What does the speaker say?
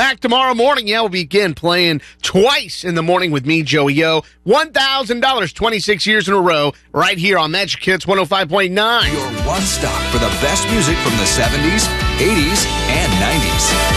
back tomorrow morning. Yeah, we'll begin playing twice in the morning with me, Joey O. $1,000, 26 years in a row, right here on Magic Hits 105.9. Your one stop for the best music from the 70s, 80s, and 90s.